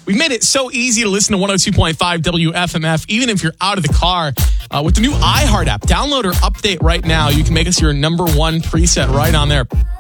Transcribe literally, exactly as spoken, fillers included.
We've made it so easy to listen to one oh two point five W F M F, even if you're out of the car. Uh, with the new iHeart app, download or update right now. You can make us your number one preset right on there.